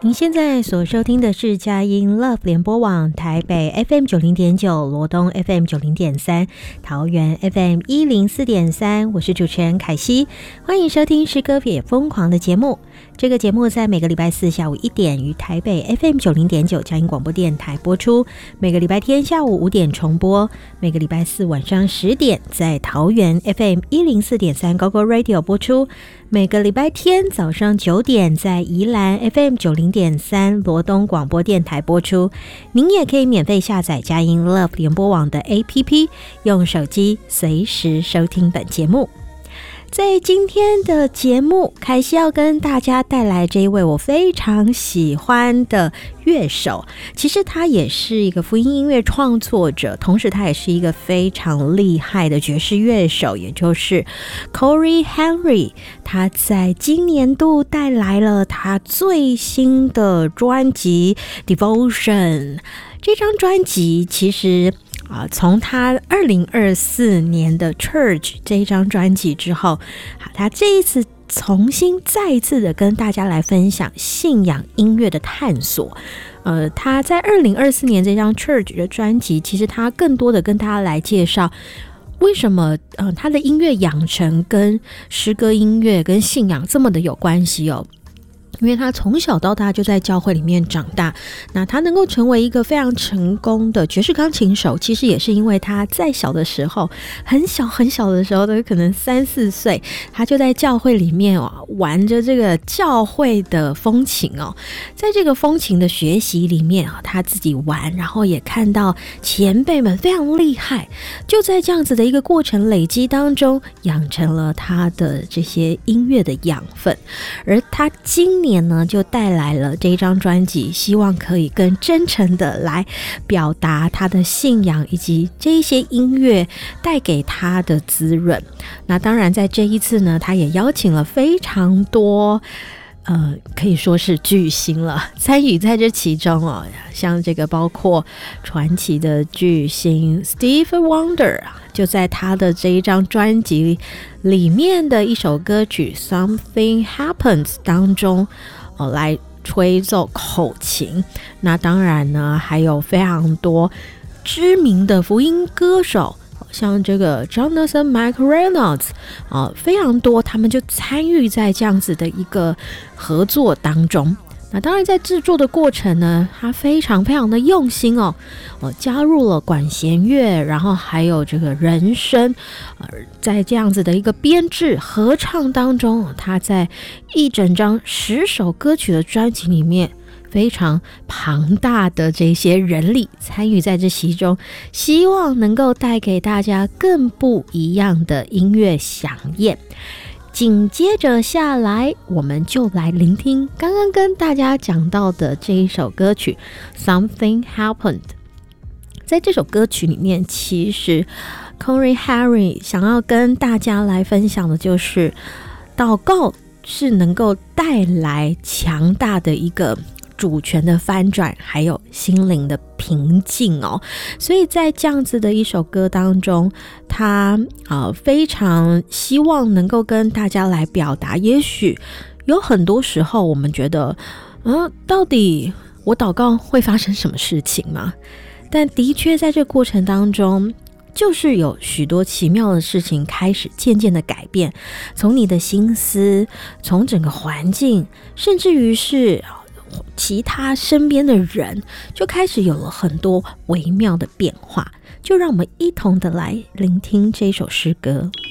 您现在所收听的是佳音 Love 联播网台北 FM90.9、罗东 FM90.3、桃园 FM104.3，我是主持人凯西，欢迎收听诗歌也疯狂的节目。这个节目在每个礼拜四下午1点于台北 FM90.9 佳音广播电台播出，每个礼拜天下午5点重播，每个礼拜四晚上10点在桃园 FM104.3 GoGo Radio 播出，每个礼拜天早上9点在宜兰 FM90.3 罗东广播电台播出。您也可以免费下载佳音 Love 联播网的 APP， 用手机随时收听本节目。在今天的节目，凯西要跟大家带来这一位我非常喜欢的乐手，其实他也是一个福音音乐创作者，同时他也是一个非常厉害的爵士乐手，也就是 Cory Henry。 他在今年度带来了他最新的专辑 Devotion。 这张专辑其实从他2024年的 Church 这一张专辑之后，他这一次再一次的跟大家来分享信仰音乐的探索。他在2024年这张 Church 的专辑，其实他更多的跟大家来介绍为什么他的音乐养成跟诗歌音乐跟信仰这么的有关系哦。因为他从小到大就在教会里面长大，那他能够成为一个非常成功的爵士钢琴手，其实也是因为他在小的时候，很小的时候，都可能3-4岁，他就在教会里面玩着这个教会的风琴哦。在这个风琴的学习里面他自己玩，然后也看到前辈们非常厉害，就在这样子的一个过程累积当中，养成了他的这些音乐的养分。而他今年呢，就带来了这一张专辑，希望可以更真诚的来表达他的信仰，以及这一些音乐带给他的滋润。那当然在这一次呢，他也邀请了非常多可以说是巨星了参与在这其中哦，像这个包括传奇的巨星 Stevie Wonder， 就在他的这一张专辑里面的一首歌曲 Something Happens 当中来吹奏口琴。那当然呢，还有非常多知名的福音歌手，像这个 Jonathan McReynolds 非常多，他们就参与在这样子的一个合作当中。那当然在制作的过程呢，他非常的用心加入了管弦乐，然后还有这个人声在这样子的一个编制合唱当中，他在一整张10首歌曲的专辑里面，非常庞大的这些人力参与在这其中，希望能够带给大家更不一样的音乐响宴。紧接着下来，我们就来聆听刚刚跟大家讲到的这一首歌曲 Something Happened。 在这首歌曲里面，其实 Cory Henry 想要跟大家来分享的就是祷告是能够带来强大的一个主权的翻转，还有心灵的平静哦。所以在这样子的一首歌当中，他非常希望能够跟大家来表达，也许有很多时候我们觉得到底我祷告会发生什么事情吗？但的确在这过程当中，就是有许多奇妙的事情开始渐渐的改变，从你的心思，从整个环境，甚至于是其他身边的人，就开始有了很多微妙的变化。就让我们一同的来聆听这首诗歌。